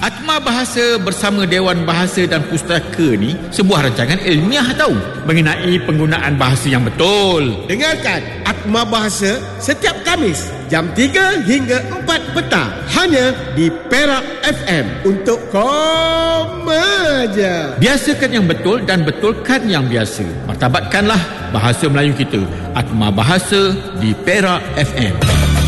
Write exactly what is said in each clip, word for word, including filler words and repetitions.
Atma Bahasa bersama Dewan Bahasa dan Pustaka ni sebuah rancangan ilmiah tahu mengenai penggunaan bahasa yang betul. Dengarkan Atma Bahasa setiap Khamis jam tiga hingga empat petang hanya di Perak F M untuk koma je. Biasakan yang betul dan betulkan yang biasa. Martabatkanlah bahasa Melayu kita. Atma Bahasa di Perak F M.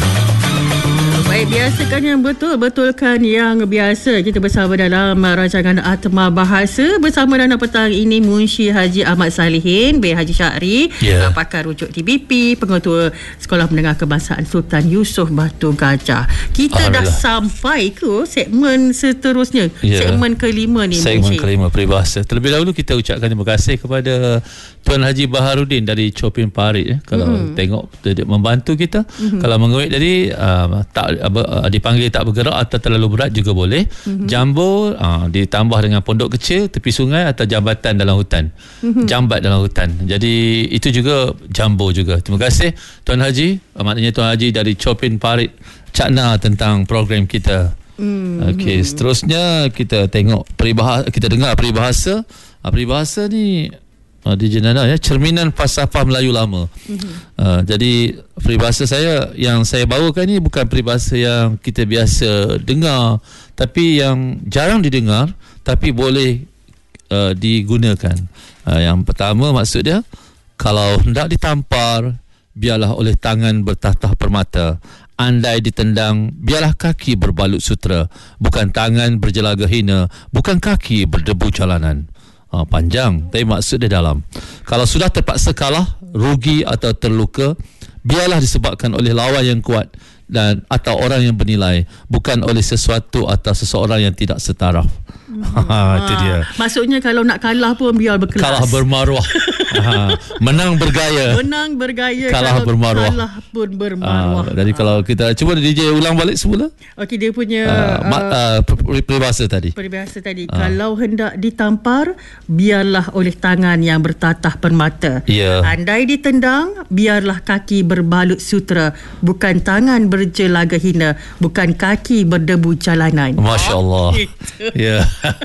Baik, biasakan yang betul, betulkan yang biasa. Kita bersama dalam rancangan Atma Bahasa bersama Dana petang ini Munshi Haji Ahmad Salihin bin Haji Syahri, yeah. pakar rujuk T B P, pengetua Sekolah Menengah Kebangsaan Sultan Yusof Batu Gajah. Kita dah sampai ke segmen seterusnya, yeah. segmen kelima ni. Segmen Munshi. kelima, peribahasa. Terlebih dahulu kita ucapkan terima kasih kepada Tuan Haji Baharudin dari Chopin Parit, eh. Kalau mm-hmm. tengok dia membantu kita, mm-hmm. kalau mengawet tadi uh, tak uh, dipanggil tak bergerak atau terlalu berat juga boleh. Mm-hmm. Jambo uh, ditambah dengan pondok kecil tepi sungai atau jambatan dalam hutan. Mm-hmm. Jambat dalam hutan. Jadi itu juga jambo juga. Terima kasih Tuan Haji. Uh, maknanya Tuan Haji dari Chopin Parit cakna tentang program kita. Mm-hmm. Okey, seterusnya kita tengok peribahasa, kita dengar peribahasa. Uh, peribahasa ni Uh, D J Nana, ya, cerminan falsafah Melayu lama. Mm-hmm. Uh, jadi peribahasa saya yang saya bawakan ni bukan peribahasa yang kita biasa dengar, tapi yang jarang didengar tapi boleh uh, digunakan. Uh, yang pertama maksud dia, kalau hendak ditampar, biarlah oleh tangan bertatah permata. Andai ditendang, biarlah kaki berbalut sutera. Bukan tangan berjelaga hina, bukan kaki berdebu jalanan. Ha, panjang, tapi maksud dia dalam. Kalau sudah terpaksa kalah, rugi atau terluka, biarlah disebabkan oleh lawan yang kuat dan atau orang yang bernilai, bukan oleh sesuatu atau seseorang yang tidak setaraf. Hmm. Ha, itu dia. Maksudnya kalau nak kalah pun biar berkelas. Kalah bermaruah. Ha, menang bergaya. Menang bergaya. Kalah bermaruah. Kalah pun bermaruah. Ha, jadi ha. kalau kita cuba D J ulang balik semula. Okey, dia punya uh, uh, uh, peribahasa tadi. Peribahasa tadi. Ha. Kalau hendak ditampar, biarlah oleh tangan yang bertatah permata. Yeah. Andai ditendang, biarlah kaki berbalut sutera, bukan tangan berjelaga hina, bukan kaki berdebu jalanan. Masya Allah. Oh, ya.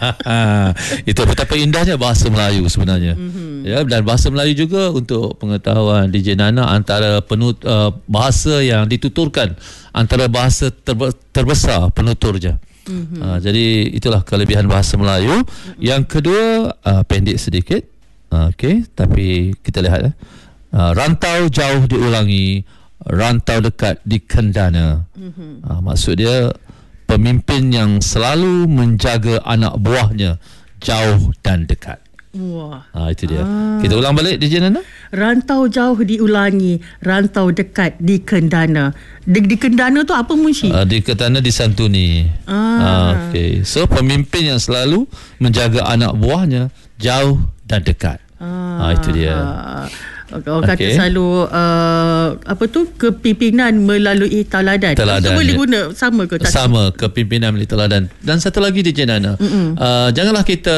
Itu betapa indahnya bahasa Melayu sebenarnya. Mm-hmm. Ya, dan bahasa Melayu juga untuk pengetahuan D J Nana, antara penut, uh, bahasa yang dituturkan, antara bahasa terbe- terbesar penuturnya. Mm-hmm. Uh, jadi itulah kelebihan bahasa Melayu. Mm-hmm. Yang kedua, uh, pendek sedikit. Uh, Okey, tapi kita lihat, eh. uh, rantau jauh diulangi, rantau dekat dikendana. Mm-hmm. Uh, maksud dia, pemimpin yang selalu menjaga anak buahnya jauh dan dekat. Wah. Ha, itu dia. Ah. Kita ulang balik D J Nana. Rantau jauh diulangi, rantau dekat dikendana. Di, dikendana tu apa, Munshi? Uh, dikendana disantuni. Ah. Uh, okay. So pemimpin yang selalu menjaga anak buahnya jauh dan dekat. Ah. Ha, itu dia. Ah. Orang kata okay. selalu uh, apa tu, kepimpinan melalui teladan. Teladan. So, boleh guna sama ke? Tak sama, kepimpinan melalui teladan. Dan satu lagi D J Nana, uh, janganlah kita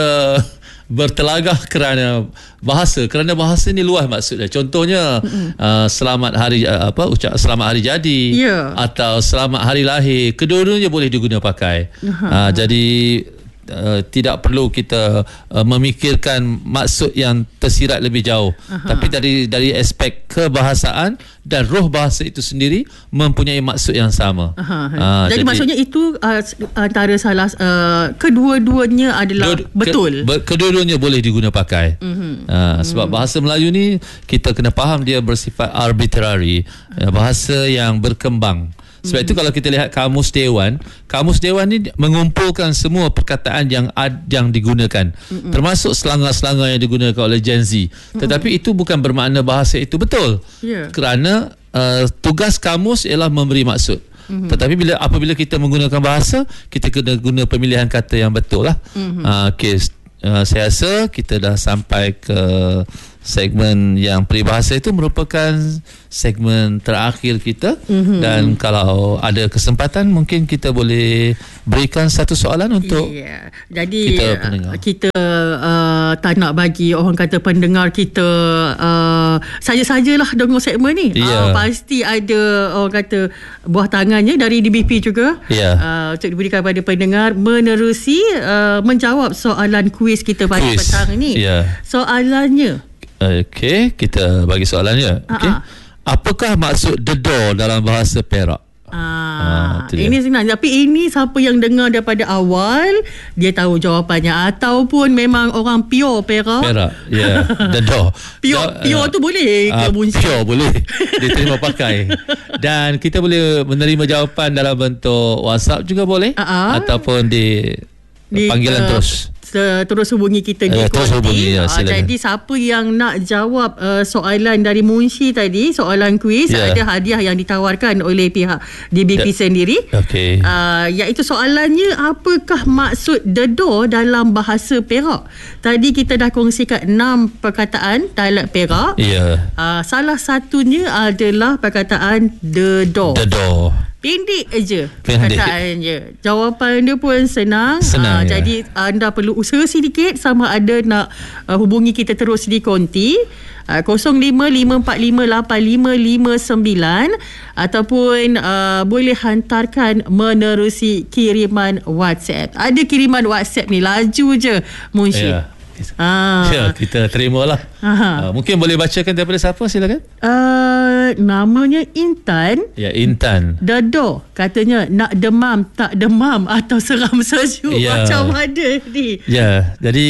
bertelagah kerana bahasa, kerana bahasa ni luas maksudnya. Contohnya uh, selamat hari uh, apa ucap selamat hari jadi, yeah. atau selamat hari lahir, kedua-duanya boleh diguna pakai. Uh, jadi Uh, tidak perlu kita uh, memikirkan maksud yang tersirat lebih jauh. Aha. Tapi dari dari aspek kebahasaan dan roh bahasa itu sendiri mempunyai maksud yang sama. Uh, jadi, jadi maksudnya itu uh, antara salah uh, kedua-duanya adalah dua, betul. Ke, kedua-duanya boleh diguna pakai. Uh-huh. Uh, sebab bahasa Melayu ni kita kena faham dia bersifat arbitrary, uh, bahasa yang berkembang. Sebab itu kalau kita lihat kamus dewan, kamus dewan ni mengumpulkan semua perkataan yang ad, yang digunakan, mm-mm. termasuk selangor-selangor yang digunakan oleh Gen Z. Tetapi mm-mm. itu bukan bermakna bahasa itu betul. Yeah. Kerana uh, tugas kamus ialah memberi maksud. Mm-hmm. Tetapi bila apabila kita menggunakan bahasa, kita kena guna pemilihan kata yang betul lah. Mm-hmm. Uh, okay, uh, saya rasa kita dah sampai ke segmen yang peribahasa, itu merupakan segmen terakhir kita. Mm-hmm. Dan kalau ada kesempatan mungkin kita boleh berikan satu soalan untuk yeah. Jadi kita pendengar. Kita uh, tak nak bagi orang kata pendengar kita uh, uh, saja-sajalah dengar segmen ni. Yeah. Uh, pasti ada orang kata buah tangannya dari D B P juga. Yeah. Uh, untuk diberikan kepada pendengar menerusi uh, menjawab soalan kuis kita pada Quiz. petang ni. Yeah. Soalannya. Okey, kita bagi soalannya. Okey. Apakah maksud dedor dalam bahasa Perak? Ah, Ah, ini senang. Tapi ini siapa yang dengar daripada awal, dia tahu jawapannya. Ataupun memang orang pure Perak. Perak, ya. Yeah. Dedor. Pure, Da- pure uh, tu boleh ke uh, Munshi? Pure boleh. Diterima pakai. Dan kita boleh menerima jawapan dalam bentuk WhatsApp juga boleh. Uh-huh. Ataupun di, Di, panggilan uh, terus. Terus hubungi kita di uh, terus hubungi, ya, uh, Jadi siapa yang nak jawab uh, soalan dari Munshi tadi, soalan kuis, yeah. ada hadiah yang ditawarkan oleh pihak D B P yeah. sendiri. Okey. Uh, iaitu soalannya, apakah maksud dedor dalam bahasa Perak? Tadi kita dah kongsikan enam perkataan dialek Perak. Ya. Yeah. Uh, salah satunya adalah perkataan dedor. Dedor. Pendek aja Pendek. perkataannya. Jawapan dia pun senang. Senang, uh, ya. Jadi anda perlu usaha sedikit sama ada nak uh, hubungi kita terus di konti uh, kosong lima lima empat lima lapan lima lima sembilan ataupun uh, boleh hantarkan menerusi kiriman WhatsApp. Ada kiriman WhatsApp ni laju je Munshi. Ya. Ah. Ya, kita terimalah. Uh, mungkin boleh bacakan daripada siapa, silakan. Uh, namanya Intan. Ya, Intan. Dedor katanya nak demam tak demam atau seram sejuk. Ya. Macam mana ni? Ya, jadi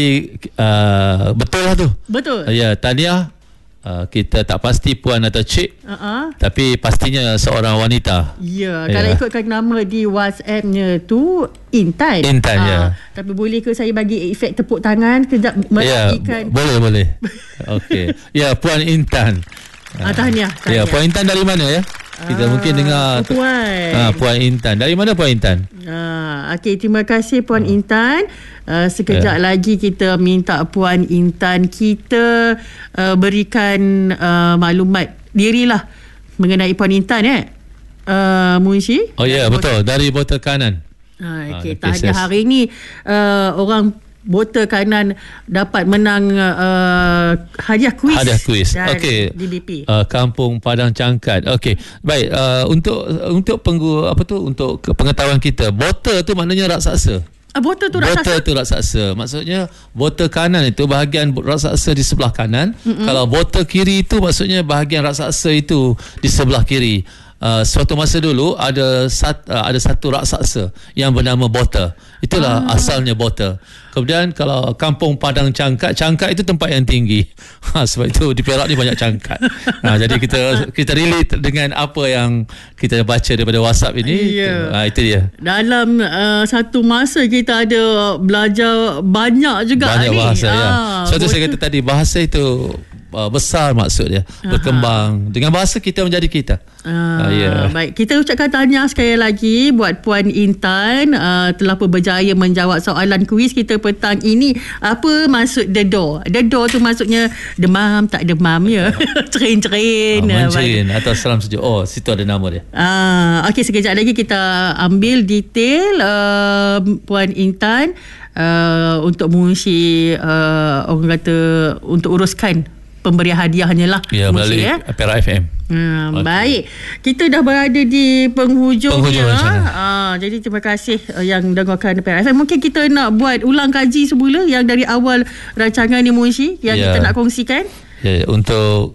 uh, betul lah tu. Betul. Uh, ya, tahniah. Uh, kita tak pasti puan atau cik, Uh-uh. tapi pastinya seorang wanita. Ya, Ya. kalau ikutkan nama di WhatsApp-nya tu Intan. Intan, Ah, ya. Tapi boleh ke saya bagi efek tepuk tangan kejap Ya, merapikan? boleh boleh. Okey. Ya, puan Intan. Ah, tahniah, tahniah. Ya, puan Intan dari mana ya? Kita Ah, mungkin dengar oh, puan. Ah, puan Intan. Dari mana puan Intan? Ah, okey, terima kasih Puan Intan. Uh, sekejap Ya. lagi kita minta Puan Intan kita uh, berikan uh, maklumat dirilah mengenai Puan Intan eh. Uh, Munshi. Oh ya, betul. Dari botol kanan. Ah, Ah, okey, okay, tahniah ses- hari ni uh, orang botol kanan dapat menang uh, hadiah kuis. Hadiah kuis. dari Okey. D B P. Uh, Kampung Padang Cangkat. Okey. Baik, uh, untuk untuk penggu apa tu untuk ke- pengetahuan kita, botol tu maknanya raksasa. Uh, botol tu raksasa. Botol tu raksasa. Maksudnya botol kanan itu bahagian raksasa di sebelah kanan. Mm-hmm. Kalau botol kiri itu maksudnya bahagian raksasa itu di sebelah kiri. Uh, suatu masa dulu ada sat, uh, ada satu raksasa yang bernama Botol. Itulah ah. asalnya Botol. Kemudian kalau Kampung Padang Cangkat, Cangkat itu tempat yang tinggi. Ha, sebab itu di Perak ni banyak cangkat. Ha, jadi kita kita relate dengan apa yang kita baca daripada WhatsApp ini. Ya. Ha, itu dia. Dalam uh, satu masa kita ada belajar banyak juga Banyak ni. bahasa ya. Ah, Sebab tu saya botol- kata tadi bahasa itu uh, besar maksud dia. Berkembang. Dengan bahasa kita menjadi kita. Ah, Ah, ya. Baik, kita ucapkan tahniah sekali lagi buat Puan Intan uh, telah pun berjaya menjawab soalan kuis kita petang ini. Apa maksud dedor? Dedor tu maksudnya demam tak demam ya. Cerin-cerin. Ah, Ah, baik. Mancin atau seram sejuk. Oh, situ ada nama dia. Ah, okey, sekejap lagi kita ambil detail uh, Puan Intan uh, untuk mengungsi uh, orang kata untuk uruskan pemberian hadiahnya lah. Ya, Mengungsi, melalui ya. Perak F M. Hmm, Okey. Baik, kita dah berada di penghujung, Penghujung ya. rancangan. Ah, jadi terima kasih uh, yang dengarkan P R F M. Mungkin kita nak buat ulang kaji semula yang dari awal rancangan ni Munshi yang Ya. kita nak kongsikan. Ya, untuk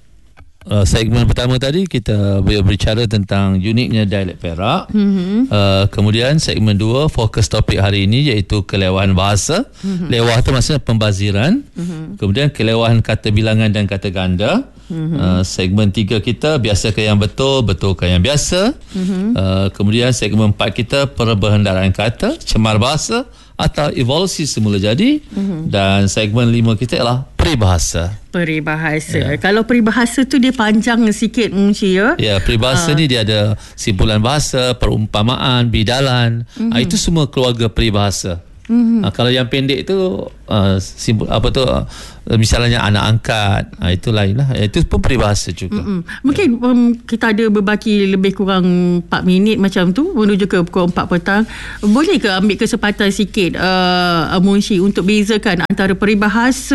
uh, segmen pertama tadi kita berbicara tentang uniknya dialek Perak. Mm-hmm. Uh, kemudian segmen dua fokus topik hari ini iaitu kelewahan bahasa. Mm-hmm. Lewah tu maksudnya pembaziran. Mm-hmm. Kemudian kelewahan kata bilangan dan kata ganda. Mm-hmm. Uh, segmen tiga kita biasakah yang betul, betulkah yang biasa. Mm-hmm. Uh, kemudian segmen empat kita perbendaharaan kata, cemar bahasa atau evolusi semula jadi. Mm-hmm. Dan segmen lima kita ialah peribahasa. Peribahasa. Ya. Kalau peribahasa tu dia panjang sikit Munshi ya. Ya, peribahasa Ah. ni dia ada simpulan bahasa, perumpamaan, bidalan. Mm-hmm. Ha, itu semua keluarga peribahasa. Mm-hmm. Uh, kalau yang pendek tu uh, simbol apa tu uh, misalnya anak angkat, uh, itu lain lah. Itu pun peribahasa juga. Mm-hmm. Mungkin yeah. um, kita ada berbaki lebih kurang empat minit macam tu menuju ke pukul empat petang. Boleh ke ambil kesempatan sikit uh, Munshi untuk bezakan antara peribahasa,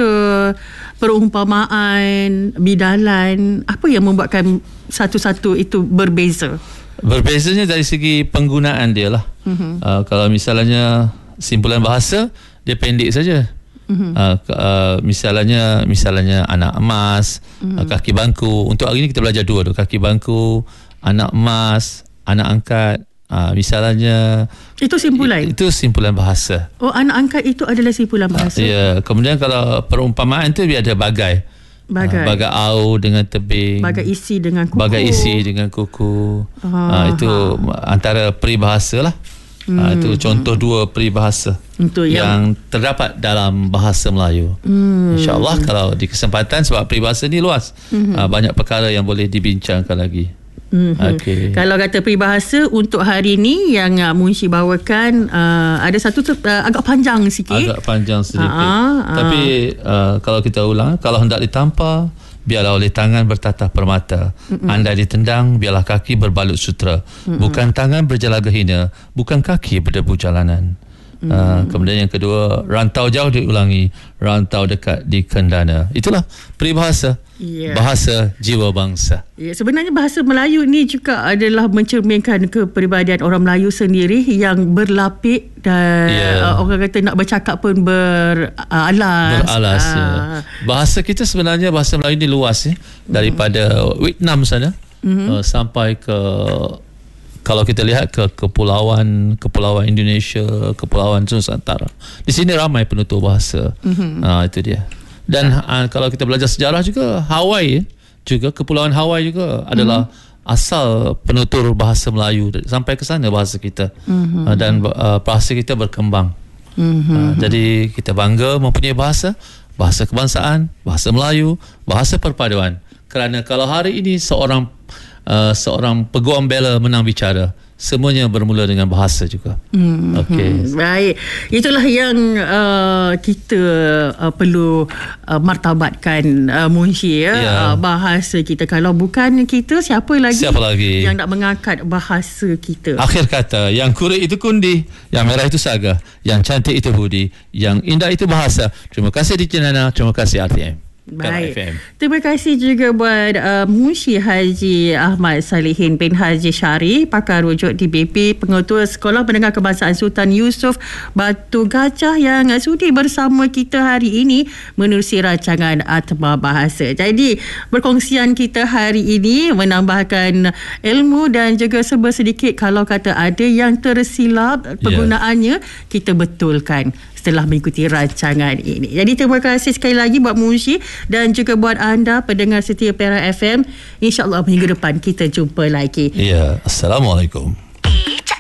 perumpamaan, bidalan, apa yang membuatkan satu-satu itu berbeza? Berbezanya dari segi penggunaan dia lah. Mm-hmm. Uh, kalau misalnya simpulan bahasa, dia pendek saja. Mm-hmm. Uh, uh, misalnya misalnya anak emas, mm-hmm. uh, kaki bangku. Untuk hari ini kita belajar dua tu, kaki bangku, anak emas, anak angkat. Uh, misalnya itu simpulan. Itu simpulan bahasa. Oh, anak angkat itu adalah simpulan bahasa. Uh, ya, kemudian kalau perumpamaan tu dia ada bagai. Bagai. Uh, bagai au dengan tebing. Bagai isi dengan kuku. Bagai isi dengan kuku. Uh, itu antara peribahasa lah. Hmm. Uh, itu contoh dua peribahasa untuk yang, yang terdapat dalam bahasa Melayu. Hmm. InsyaAllah kalau di kesempatan, sebab peribahasa ni luas, hmm. uh, banyak perkara yang boleh dibincangkan lagi. Hmm. Okay. Kalau kata peribahasa untuk hari ni yang uh, Munshi bawakan, uh, ada satu tu, uh, agak panjang sikit. Agak panjang sedikit. Uh-huh. Tapi uh, kalau kita ulang, kalau hendak ditampar, biarlah oleh tangan bertatah permata. Mm-mm. Anda ditendang, biarlah kaki berbalut sutera. Mm-mm. Bukan tangan berjalaga hina, bukan kaki berdebu jalanan. Mm. Uh, kemudian yang kedua, rantau jauh diulangi, rantau dekat dikendana. Itulah peribahasa. Yeah. Bahasa jiwa bangsa. Yeah, sebenarnya bahasa Melayu ni juga adalah mencerminkan kepribadian orang Melayu sendiri yang berlapik dan yeah. uh, orang kata nak bercakap pun beralas. Beralas. Uh. Ya. Bahasa kita sebenarnya, bahasa Melayu ni luas, eh, daripada mm. Vietnam sana, mm-hmm. uh, sampai ke, kalau kita lihat ke kepulauan kepulauan Indonesia, kepulauan Nusantara. Di sini ramai penutur bahasa. Mm-hmm. Uh, itu dia. Dan uh, kalau kita belajar sejarah juga, Hawaii juga, kepulauan Hawaii juga adalah mm-hmm. asal penutur bahasa Melayu. Sampai ke sana bahasa kita. Mm-hmm. uh, dan uh, bahasa kita berkembang. Mm-hmm. uh, jadi kita bangga mempunyai bahasa, bahasa kebangsaan, bahasa Melayu, bahasa perpaduan. Kerana kalau hari ini seorang uh, seorang peguam bela menang bicara, semuanya bermula dengan bahasa juga. Hmm, Okey. Baik. Itulah yang uh, kita uh, perlu uh, martabatkan, uh, Munshi, ya. Yeah. Uh, bahasa kita. Kalau bukan kita, siapa lagi, siapa lagi yang nak mengangkat bahasa kita? Akhir kata, yang kurik itu kundi, yang merah itu saga, yang cantik itu budi, yang indah itu bahasa. Terima kasih Dija Nana, terima kasih R T M. Baik. Terima kasih juga buat uh, Munshi Haji Ahmad Salihin bin Haji Syari, pakar rujuk D B P, pengetua Sekolah Menengah Kebangsaan Sultan Yusof Batu Gajah, yang sudi bersama kita hari ini menerusi rancangan Atma Bahasa. Jadi perkongsian kita hari ini menambahkan ilmu dan juga serba sedikit kalau kata ada yang tersilap penggunaannya, yeah. kita betulkan setelah mengikuti rancangan ini. Jadi terima kasih sekali lagi buat Munshi dan juga buat anda pendengar setia Perak F M. InsyaAllah minggu depan kita jumpa lagi. Ya, Assalamualaikum.